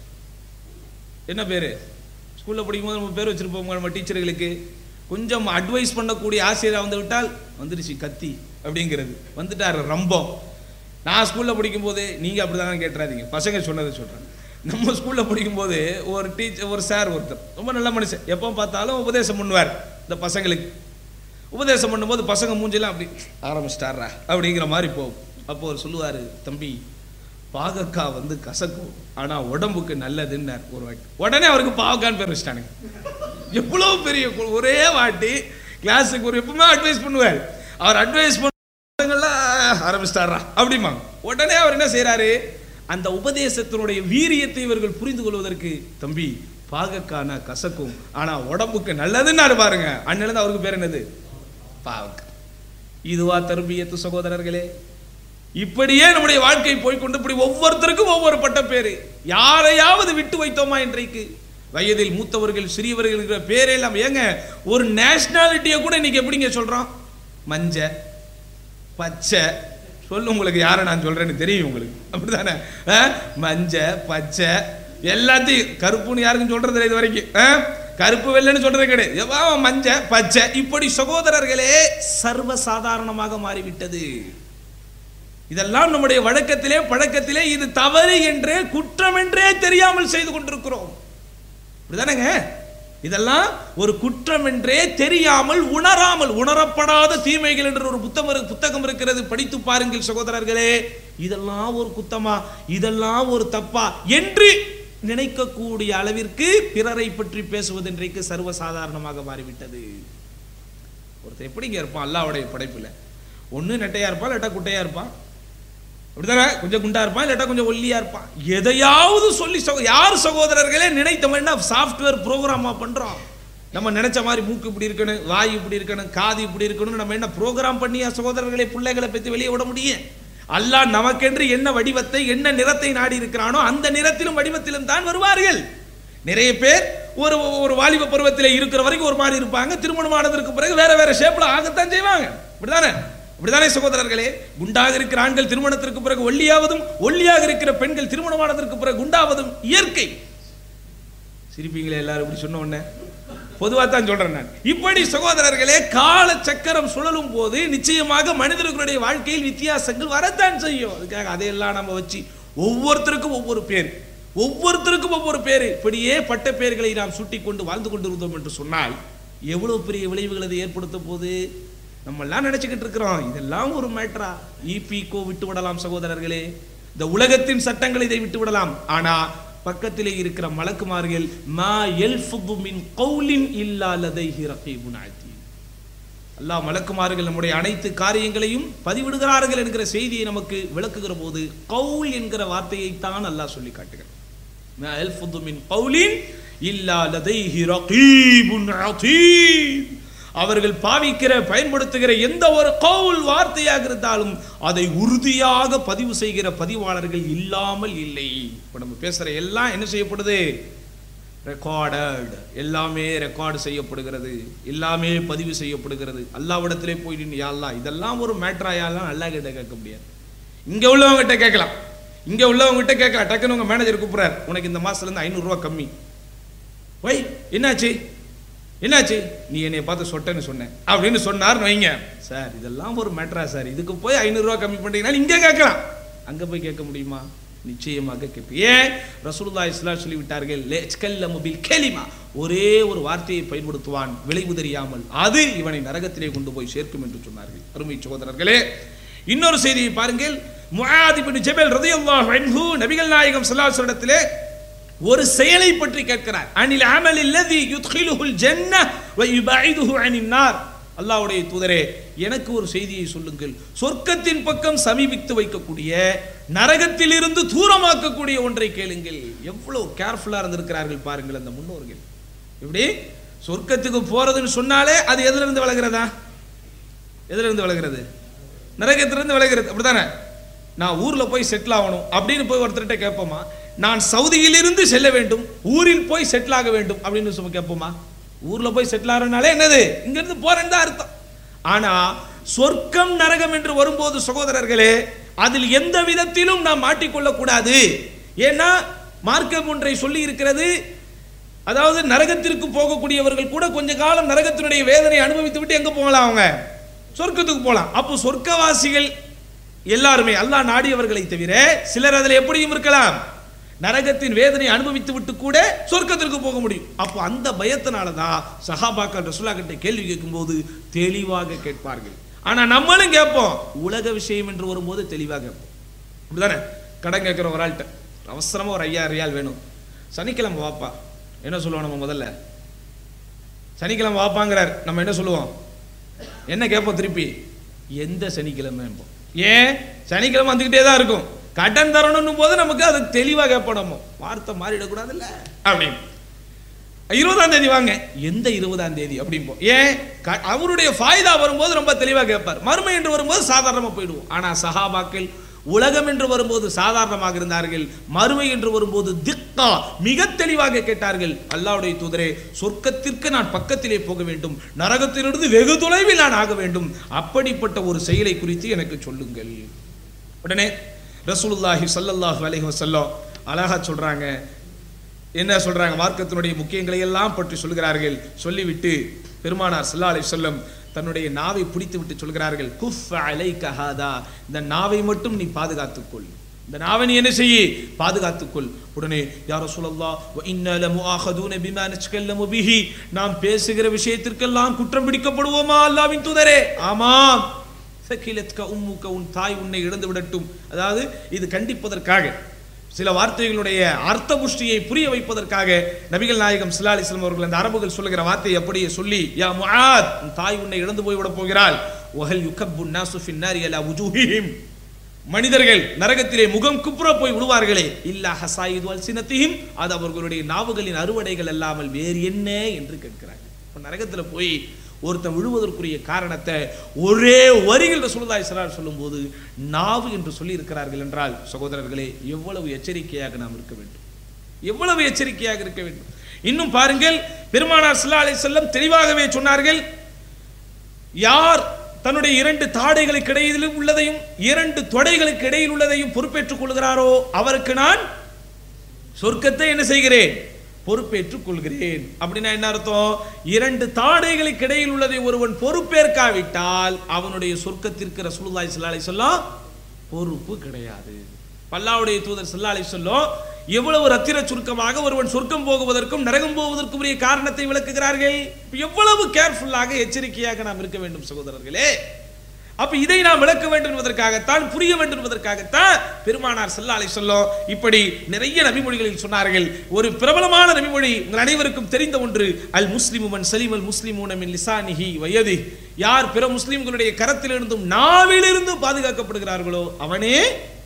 பேரு? ஸ்கூல்ல படிக்கும் போது நம்ம பேர் வச்சிருப்போம். நம்ம டீச்சர்களுக்கு கொஞ்சம் அட்வைஸ் பண்ணக்கூடிய ஆசிரியர் வந்து விட்டால் வந்துருச்சு கத்தி அப்படிங்கிறது, வந்துட்டாரு ரம்பம். நான் ஸ்கூல்ல படிக்கும் போது நீங்க அப்படிதான் கேட்டுறாதீங்க, பசங்க சொன்னதை சொல்றேன். நம்ம ஸ்கூல்ல படிக்கும் போது ஒரு சார் ஒருத்தர் ரொம்ப நல்ல மனுஷன், எப்போ பார்த்தாலும் உபதேசம் பண்ணுவார். இந்த பசங்களுக்கு உபதேசம் பண்ணும்போது பசங்க மூஞ்செல்லாம் அப்படி ஆரம்பிச்சிட்டாரா அப்படிங்கிற மாதிரி போகும். அப்போ அவர் சொல்லுவாரு, தம்பி பாகக்காய் வந்து கசக்கும் ஆனா உடம்புக்கு நல்லதுன்னார் ஒரு வாட்டி. உடனே அவருக்கு பாவக்கான்னு பேர் வச்சிட்டானுங்க. எவ்வளவு பெரிய ஒரே வாட்டி கிளாஸுக்கு ஒரு எப்பவுமே அட்வைஸ் பண்ணுவார். அவர் அட்வைஸ் பண்ணலாம் ஆரம்பிச்சிட்டாரா அப்படிமாங்க. உடனே அவர் என்ன செய்யறாரு, அந்த உபதேசத்தினுடைய வீரியத்தை இவர்கள் புரிந்து கொள்வதற்கு, தம்பி பாகக்கான கசக்கும் ஆனா உடம்புக்கு நல்லதுன்னு பாருங்க. அண்ணன் அவருக்கு பேர் என்னது? பாவக்காய். இதுவா தர்பியத்து சகோதரர்களே? இப்படியே நம்முடைய வாழ்க்கை போய்கொண்டு இப்படி ஒவ்வொருத்தருக்கும் ஒவ்வொரு பட்ட பேரு. யாரையாவது விட்டு வைத்தோமா? இன்றைக்கு வயதில் மூத்தவர்கள் சிறியவர்கள் பேரே இல்லாம, ஏங்க ஒரு நேஷனாலிட்டியை கூட இன்னைக்கு எப்படிங்க சொல்றோம்? மஞ்ச பச்சை சொல்லு, உங்களுக்கு யாரை நான் சொல்றேன்னு தெரியும் உங்களுக்கு, அப்படித்தானே? மஞ்ச பச்சை எல்லாத்தையும், கருப்புன்னு யாருக்கும் சொல்றது இது வரைக்கும், கருப்பு வெள்ளைன்னு சொல்றது கிடையாது, மஞ்ச பச்சை. இப்படி சகோதரர்களே சர்வ சாதாரணமாக மாறிவிட்டது. இதெல்லாம் நம்முடைய வழக்கத்திலே பழக்கத்திலே இது தவறு என்றே குற்றம் என்றே தெரியாமல் செய்து கொண்டிருக்கிறோம். அப்படிதானங்க? இதெல்லாம் ஒரு குற்றம் என்றே தெரியாமல் உணராமல், உணரப்படாத தீமைகள் என்ற ஒரு புத்தகம் இருக்கிறது, படித்து பாருங்கள் சகோதரர்களே. இதெல்லாம் ஒரு குத்தமா, இதெல்லாம் ஒரு தப்பா என்று நினைக்கக்கூடிய அளவிற்கு பிறரை பற்றி பேசுவது இன்றைக்கு சர்வசாதாரணமாக மாறிவிட்டது. ஒருத்தர் எப்படிங்க இருப்பான் அல்லாஹ்வுடைய படைப்புல? ஒண்ணு நெட்டையா இருப்பான், இல்லாட்டா குட்டையா இருப்பான், அப்படிதானே? கொஞ்சம் குண்டா இருப்பான், இல்லாட்டா கொஞ்சம் ஒல்லியா இருப்பான். எதையாவது சொல்லி யார் சகோதரர்களே நினைத்தோம்னா சாஃப்ட்வேர் ப்ரோக்ராமா பண்றோம். நம்ம நினைச்ச மாதிரி மூக்கு இப்படி இருக்கணும், வாய் இப்படி இருக்கணும், காது இப்படி இருக்கணும், நம்ம என்ன ப்ரோக்ராம் பண்ணியா சகோதரர்களே பிள்ளைகளை பத்தி வெளியே விட முடியும்? அல்லாஹ் நமக்கென்று என்ன வடிவத்தை, என்ன நிறத்தை நாடி இருக்கிறானோ அந்த நிறத்திலும் வடிவத்திலும் தான் வருவார்கள். நிறைய பேர் ஒரு வாலிப பருவத்தில் இருக்கிற வரைக்கும் ஒரு மாதிரி இருப்பாங்க, திருமணமானதற்கு பிறகு வேற வேற ஷேப்ல ஆகத்தான் செய்வாங்க. இப்படிதானே சகோதரர்களே? குண்டாக இருக்கிற ஆண்கள் திருமணத்திற்கு பிறகு ஒல்லியாவதும், ஒல்லியாக இருக்கிற பெண்கள் திருமணமானதற்கு பிறகு குண்டாவதும் இயற்கை. சிரிப்பீங்களே எல்லாரும் இப்படி சொன்ன உடனே? பொதுவா தான் சொல்றேன் நான். இப்படி சகோதரர்களே கால சக்கரம் சுழலும் போது நிச்சயமாக மனிதர்களுடைய வாழ்க்கையில் வித்தியாசங்கள் வரத்தான் செய்யும். அதுக்காக அதையெல்லாம் நம்ம வச்சு ஒவ்வொருத்தருக்கும் ஒவ்வொரு பேர், ஒவ்வொருத்தருக்கும் ஒவ்வொரு பேர், இப்படியே பட்ட பெயர்களை நாம் சுட்டி கொண்டு வாழ்ந்து கொண்டிருந்தோம் என்று சொன்னால் எவ்வளவு பெரிய விளைவுகள் அதை ஏற்படுத்த போது நம்ம எல்லாம் நினைச்சுக்கிட்டு இருக்கிறோம். இதெல்லாம் ஒரு மேட்டரா? ஈபிகோ விட்டு விடலாம் சகோதரர்களே, இந்த உலகத்தின் சட்டங்களை இதை விட்டு விடலாம். ஆனா பக்கத்திலே இருக்கிற மலக்குமார்கள் மா யல்ஃபுது மின் கௌலின் இல்லா லதைஹி ரகீபுன் அதீத். அல்லாஹ் மலக்குமார்கள் நம்முடைய அனைத்து காரியங்களையும் பதிவிடுகிறார்கள் என்கிற செய்தியை நமக்கு விளக்குகிற போது கௌல் என்கிற வார்த்தையை தான் அல்லாஹ் சொல்லி காட்டுகிறார். மா யல்ஃபுது மின் கௌலின் இல்லா லதைஹி ரகீபுன் அதீத். அவர்கள் பாவிக்கிற பயன்படுத்துகிற எந்த ஒரு கவுல் வார்த்தையாக இருந்தாலும் அதை உறுதியாக பதிவு செய்கிற பதிவாளர்கள் இல்லாமல் இல்லை. இப்போ நம்ம பேசுற எல்லாம் என்ன செய்யப்படுது? ரெக்கார்டட். எல்லாமே ரெக்கார்டு செய்யப்படுகிறது, எல்லாமே பதிவு செய்யப்படுகிறது. அல்லாஹ்விடத்திலே போய் நின்று யா அல்லாஹ் இதெல்லாம் ஒரு மேட்டராயாலாம் அல்லாஹ் கிட்ட கேட்க முடியாது. இங்க உள்ளவங்ககிட்ட கேட்கலாம், இங்க உள்ளவங்ககிட்ட கேட்கலாம். டக்குன்னு உங்க மேனேஜர் கூப்பிடுறாரு, உனக்கு இந்த மாசத்துல இருந்து 500 ரூபாய் கம்மி. வை என்னாச்சு என்னாச்சு? நீ என்னை பார்த்து சொட்டன்னு சொன்னேன் அப்படின்னு சொன்னார் வைங்க. சார் இதெல்லாம் ஒரு மேட்டரா சார், இதுக்கு போய் 500 ரூபாய் கம்மி பண்றீங்கன்னா இங்கே கேட்கலாம், அங்க போய் கேட்க முடியுமா? நிச்சயமாக கேட்பேன். ஏன்? ரசூலுல்லாஹி ஸல்லல்லாஹு அலைஹி வஸல்லம் விட்டார்கள், லயஸ்கல்லமு பில் கலிமா, ஒரே ஒரு வார்த்தையை பயன்படுத்துவான் விளைவு தெரியாமல், அது இவனை நரகத்திலே கொண்டு போய் சேர்க்கும் என்று சொன்னார்கள். அருமை சகோதரர்களே, இன்னொரு செய்தியை பாருங்கள். முஆத் இப்னு ஜபல் ரலியல்லாஹு அன்ஹு நபிகள் நாயகம் ஸல்லல்லாஹு அலைஹி வஸல்லத்திலே ஒரு செயலை பற்றி கேட்கிறார். அனில் அமல் அல்லதி யுத்கிலுஹுல் ஜன்னஹ் வ யுபஇதுஹு அனின் நார். அல்லாஹ்வுடைய தூதரே, எனக்கு ஒரு செய்தியை சொல்லுங்கள், சொர்க்கத்தின் பக்கம் சமீபித்து வைக்கக்கூடிய, நரகத்திலிருந்து தூரமாக்கக்கூடிய ஒன்றை கேளுங்கள். எவ்வளவு கேர்ஃபுல்லா இருந்திருக்கிறார்கள் பாருங்கள் அந்த முன்னோர்கள். இப்படி சொர்க்கத்துக்கு போறதுன்னு சொன்னாலே அது எதிலிருந்து விலகிறதா? எதிலிருந்து விலகிறது? நரகத்திலிருந்து விலகிறது. அப்படித்தானே? நான் ஊர்ல போய் செட்டில் ஆகணும் அப்படின்னு போய் ஒருத்தர்கிட்ட கேட்போமா? நான் சவுதியிலிருந்து செல்ல வேண்டும், ஊரில் போய் செட்டில் ஆக வேண்டும் அப்படின்னு சொல்லி கேட்போமா? ஊர்ல போய் செட்டில் ஆகிறனாலே என்னது? இங்க இருந்து போறேன்னு தான் அர்த்தம். ஆனா சொர்க்கம் நரகம் என்று வரும்போது சகோதரர்களே, அதில் எந்த விதத்திலும் நாம் மாட்டிக்கொள்ள கூடாது. ஏன்னா மார்க்கம் ஒன்றை சொல்லி இருக்கிறது. அதாவது நரகத்திற்கு போகக்கூடியவர்கள் கூட கொஞ்ச காலம் நரகத்தினுடைய வேதனை அனுபவித்து விட்டு எங்க போகலாம்? அவங்க சொர்க்கத்துக்கு போகலாம். அப்போ சொர்க்கவாசிகள் எல்லாருமே அல்லாஹ் நாடியவர்களை தவிர சிலர் அதில் எப்படியும் இருக்கலாம், நரகத்தின் வேதனை அனுபவித்து விட்டு கூட சொர்க்கத்திற்கு போக முடியும். அப்போ அந்த பயத்தினாலதான் சஹாபாக்கள் ரசூலுல்லாஹ் கிட்ட கேள்வி கேட்கும் போது தெளிவாக கேட்பார்கள். ஆனா நம்மளும் கேட்போம், உலக விஷயம் என்று வரும்போது தெளிவாக கேட்போம். அப்படிதானே? கடன் கேட்கிற ஒரு ஆள்கிட்ட அவசரமா ஒரு 5000 ரியால் வேணும், சனிக்கிழமை வாப்பா. என்ன சொல்லுவோம் நம்ம? முதல்ல சனிக்கிழமை வாப்பாங்கிறார், நம்ம என்ன சொல்லுவோம்? என்ன கேட்போம் திருப்பி? எந்த சனிக்கிழமை? ஏன்? சனிக்கிழமை வந்துகிட்டே தான் இருக்கும். கடன் தரணும் போது நமக்கு அது தெளிவாக கேட்போம். வார்த்தை மாறிடக்கூடாது இல்ல அப்படின்னு. 20ஆம் தேதி வாங்க, எந்த 20ஆம் தேதி அப்படிம்போம். ஏன்? அவருடைய ஃபாய்தா வரும்போது ரொம்ப தெளிவாக கேட்பார், மறுமை என்று வரும்போது சாதாரணமா போயிடுவோம். ஆனா சஹாபாக்கள் உலகம் என்று வரும்போது சாதாரணமாக இருந்தார்கள், மறுமை என்று வரும்போது திக்கா மிக தெளிவாக கேட்டார்கள். அல்லாஹ்வுடைய தூதரே, சொர்க்கத்திற்கு நான் பக்கத்திலே போக வேண்டும், நரகத்திலிருந்து வெகு தொலைவில் நான் ஆக வேண்டும், அப்படிப்பட்ட ஒரு செயலை குறித்து எனக்கு சொல்லுங்கள். உடனே ரசூலுல்லாஹி ஸல்லல்லாஹு அலைஹி வஸல்லம் அழகா சொல்றாங்க. என்ன சொல்றாங்க? மார்க்கத்தினுடைய முக்கியங்களை எல்லாம் பற்றி சொல்கிறார்கள். சொல்லிவிட்டு பெருமானார் ஸல்லல்லாஹு அலைஹி வஸல்லம் தன்னுடைய நாவை பிடித்து விட்டு சொல்கிறார்கள், குஃப் அலைக ஹாதா, இந்த நாவை மட்டும் நீ பாதுகாத்துக்கொள், இந்த நாவை நீ என்ன செய்ய, பாதுகாத்துக்கொள். உடனே யா ரசூலல்லாஹ் வ இன்னா லமுஆஹதுன பிமா நஸ்கல்லமு பிஹி, நாம் பேசுகிற விஷயத்திற்கெல்லாம் குற்றம் பிடிக்கப்படுவோமா அல்லாஹ்வின் தூதரே? ஆமாம். சகிலத்க உம்முக, உன் தாய் உன்னை இழந்து விடட்டும். அதாவது இது கண்டிப்பதற்காக, சில வார்த்தைகளுடைய அர்த்த புஷ்டியை புரிய வைப்பதற்காக நபிகள் நாயகம் ஸல்லல்லாஹு அலைஹி வஸல்லம் அவர்கள் அந்த அரபுகள் சொல்லுகிற வார்த்தையை அப்படியே சொல்லி, யா முஆத், உன் தாய் உன்னை இழந்து போய் விட போகிறாள். வஹல் யுகப்பு நாசு ஃபின் நாரி அலா வுஜூஹிஹிம், மனிதர்கள் நரகத்திலே முகம் குப்புற போய் விடுவார்களே, இல்லா ஹசாயிது அல்சினத்திஹிம், அது அவர்களுடைய நாவுகளின் அறுவடைகள் அல்லாமல் வேறு என்ன என்று கேட்கிறார்கள். இப்போ நரகத்தில் போய் ஒருத்தன் விழுவதற்குரிய காரணத்தை ஒரே வரிகள் ரசூலுல்லாஹி ஸல்லல்லாஹு அலைஹி வஸல்லம் சொல்லும்போது நாவு என்று சொல்லி இருக்கிறார்கள் என்றால், சகோதரர்களே, எவ்வளவு எச்சரிக்கையாக நாம் இருக்க வேண்டும், எவ்வளவு எச்சரிக்கையாக இருக்க வேண்டும். இன்னும் பாருங்கள், பெருமானார் ஸல்லல்லாஹு அலைஹி வஸல்லம் தெளிவாகவே சொன்னார்கள், யார் தன்னுடைய 2 தாடைகளுக்கு இடையில் உள்ளதையும் 2 தொடைகளுக்கு இடையில் உள்ளதையும் பொறுப்பேற்றுக் கொள்கிறாரோ அவருக்கு நான் சொர்க்கத்தை என்ன செய்கிறேன், பொறுப்பேற்றுக் கொள்கிறேன். அப்படின்னா என்ன அர்த்தம்? 2 தாடைகளுக்கு இடையில் உள்ளதை ஒருவன் பொறுப்பேற்காவிட்டால் அவனுடைய சொர்க்கத்திற்கு ரசூலுல்லாஹி ஸல்லல்லாஹு அலைஹி வஸல்லம் பொறுப்பு கிடையாது. அல்லாஹ்வுடைய தூதர் ஸல்லல்லாஹு அலைஹி வஸல்லம் எவ்வளவு ரத்திர சுருக்கமாக ஒருவன் சொர்க்கம் போகுவதற்கும் நரகம் போவதற்கும் உரிய காரணத்தை விளக்குகிறார்கள். எவ்வளவு கேர்ஃபுல்லாக எச்சரிக்கையாக நாம் இருக்க வேண்டும் சகோதரர்களே. அப்ப இதை நாம் விளக்க வேண்டும் என்பதற்காகத்தான், புரிய வேண்டும் என்பதற்காகத்தான் பெருமானார் ஸல்லல்லாஹு அலைஹி வஸல்லம் இப்படி நிறைய நபிமொழிகளில் சொன்னார்கள். ஒரு பிரபலமான நபிமொழி உங்கள் அனைவருக்கும் தெரிந்த ஒன்று, அல் முஸ்லிமு மன் சலிமல் முஸ்லிமூன மின் லிசானிஹி வ யதிஹி, யார் பிற முஸ்லிம்களுடைய கரத்திலிருந்தும் நாவிலிருந்து பாதுகாக்கப்படுகிறார்களோ அவனே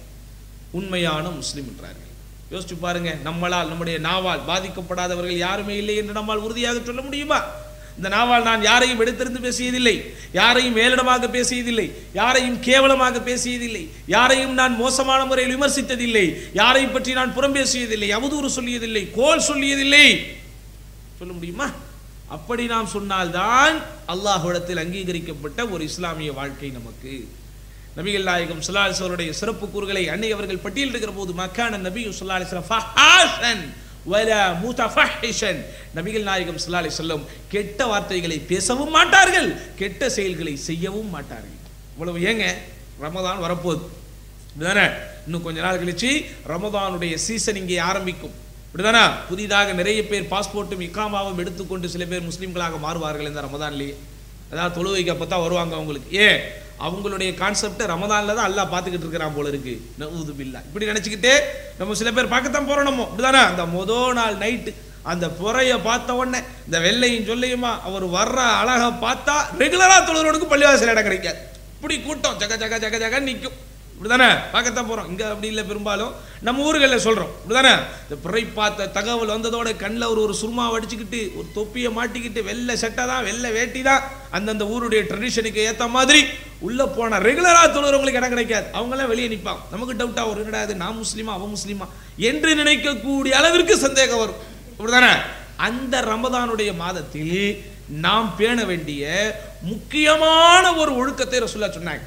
உண்மையான முஸ்லிம் என்றார்கள். யோசிச்சு பாருங்க, நம்மளால் நம்முடைய நாவால் பாதிக்கப்படாதவர்கள் யாருமே இல்லை என்று நம்மால் உறுதியாக சொல்ல முடியுமா? இந்த நாவால் நான் யாரையும் எடுத்திருந்து பேசியதில்லை, யாரையும் மேலிடமாக பேசியதில்லை, யாரையும் கேவலமாக பேசியதில்லை, யாரையும் நான் மோசமான முறையில் விமர்சித்ததில்லை, யாரையும் பற்றி நான் புறம் பேசியதில்லை, அவதூறு சொல்லியதில்லை, கோல் சொல்லியதில்லை. சொல்ல முடியுமா? அப்படி நாம் சொன்னால்தான் அல்லாஹ்விடத்தில் அங்கீகரிக்கப்பட்ட ஒரு இஸ்லாமிய வாழ்க்கை நமக்கு. நபிகள் நாயகம் ஸல்லல்லாஹு அலைஹி வஸல்லம் சிறப்பு கூறுகளை அன்னை அவர்கள் பட்டியலிடுகிற போது, மக்கான நபி ஸல்லல்லாஹு அலைஹி வஸல்லம் ஃபஹாஷன் வலா முதஃபஹிஷன், நபிகள் நாயகம் ஸல்லல்லாஹு அலைஹி வஸல்லம் கெட்ட வார்த்தைகளை பேசவும் மாட்டார்கள், கெட்ட செயல்களை செய்யவும் மாட்டார்கள். இவ்வளவு ஏங்க, ரமதான் வரப்போகுது இப்படிதானே, இன்னும் கொஞ்ச நாள் கழிச்சு ரமதானுடைய சீசன் இங்கே ஆரம்பிக்கும் இப்படிதானே. புதிதாக நிறைய பேர் பாஸ்போர்ட்டும் இக்காமாவும் எடுத்துக்கொண்டு சில பேர் முஸ்லீம்களாக மாறுவார்கள் இந்த ரமதான்லேயே. அதாவது தொழுகைக்கு அப்போ தான் வருவாங்க அவங்களுக்கு. ஏன்? அவங்களுடைய கான்செப்டை ரமதான்ல தான் அல்லாஹ் பார்த்துக்கிட்டு இருக்கிறான் போல இருக்கு. நஊது பில்லாஹ் இப்படி நினைச்சுக்கிட்டே நம்ம சில பேர் பார்க்கத்தான் போறோம். நம்ம இப்படிதானே, அந்த முதல் நாள் நைட்டு அந்த புறைய பார்த்த உடனே இந்த வெள்ளையும் சொல்லையுமா அவர் வர்ற அழகை பார்த்தா ரெகுலரா தொழுகிறவனுக்கு பள்ளிவாசல் இடம் கிடைக்காது. இப்படி கூட்டம் ஜக ஜக ஜக ஜக நிற்கும். இப்படிதானே பார்க்கத்தான் போறோம். இங்க அப்படி இல்லை, பெரும்பாலும் நம்ம ஊர்களில் சொல்றோம் இப்படிதானே. இந்த புறை பார்த்த தகவல் வந்ததோட கண்ணில் ஒரு சுருமாவை அடிச்சுக்கிட்டு ஒரு தொப்பியை மாட்டிக்கிட்டு வெள்ளை சட்டை தான் வெள்ளை வேட்டி தான் அந்தந்த ஊருடைய ட்ரெடிஷனுக்கு ஏற்ற மாதிரி உள்ள போன ரெகுலரா தொழுகிறவங்களுக்கு இடம் கிடைக்காது. அவங்களாம் வெளியே நிற்பாங்க. நமக்கு டவுட்டா ஒரு கிடையாது, நான் முஸ்லீமா அவன் முஸ்லீமா என்று நினைக்கக்கூடிய அளவிற்கு சந்தேகம் வரும். இப்படிதானே. அந்த ரமதானுடைய மாதத்தில் நாம் பேண வேண்டிய முக்கியமான ஒரு ஒழுக்கத்தை ரசூலுல்லாஹ் சொன்னாங்க.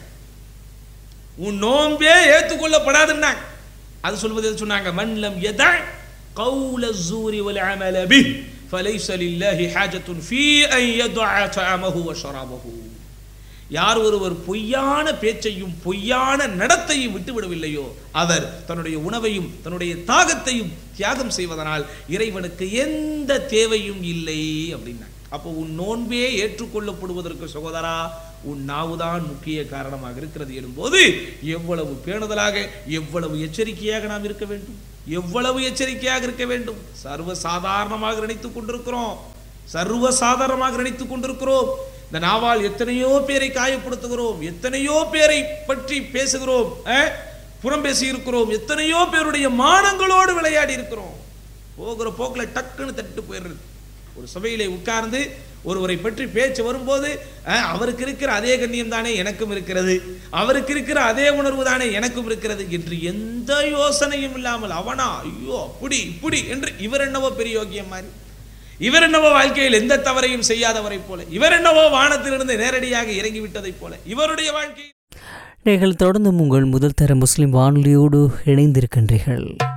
உன் நோன்பே ஏற்றுக்கொள்ளப்படாதுன்னா அது சொல்வது சொன்னாங்க, மன்லம் யதா கௌல ஸூரி வல் அமல பிஹ் ஃபலைஸ லில்லாஹி ஹாஜத்துன் ஃபீ அன் யதஅ தஅமஹு வ ஷராபஹு. யார் ஒருவர் பொய்யான பேச்சையும் பொய்யான நடத்தையும் விட்டுவிடவில்லையோ அவர் தன்னுடைய உணவையும் தன்னுடைய தாகத்தையும் தியாகம் செய்வதனால் இறைவனுக்கு எந்த தேவையும் இல்லை அப்படின்னா. அப்போ உன் நோன்பே ஏற்றுக்கொள்ளப்படுவதற்கு சகோதரா உன் நாவுதான் முக்கிய காரணமாக இருக்கிறது எனும்போது எவ்வளவு பேணுதலாக எவ்வளவு எச்சரிக்கையாக நாம் இருக்க வேண்டும், எவ்வளவு எச்சரிக்கையாக இருக்க வேண்டும். சர்வசாதாரணமாக நினைத்துக் கொண்டிருக்கிறோம், சர்வசாதாரணமாக நினைத்துக் கொண்டிருக்கிறோம். இந்த நாவால் எத்தனையோ பேரை காயப்படுத்துகிறோம், எத்தனையோ பேரை பற்றி பேசுகிறோம், புறம் பேசி இருக்கிறோம், எத்தனையோ பேருடைய மானங்களோடு விளையாடி இருக்கிறோம். போகிற போக்கில் டக்குன்னு தட்டு போயிடுறது. ஒரு சபையிலே உட்கார்ந்து ஒருவரை பற்றி பேச்சு வரும்போது அவருக்கு இருக்கிற அதே கண்ணியம் தானே எனக்கும் இருக்கிறது, அவருக்கு இருக்கிற அதே உணர்வு தானே எனக்கும் இருக்கிறது என்று எந்த யோசனையும் இல்லாமல் அவனா ஐயோ அப்படி இப்படி என்று இவர் என்னவோ பெரிய யோக்கியம் மாதிரி, இவர் என்னவோ வாழ்க்கையில் எந்த தவறையும் செய்யாதவரை போல, இவர் என்னவோ வானத்திலிருந்து நேரடியாக இறங்கிவிட்டதை போல இவருடைய வாழ்க்கை. நீங்கள் தொடர்ந்து உங்கள் முதல் தர முஸ்லிம் வானொலியோடு இணைந்திருக்கின்றீர்கள்.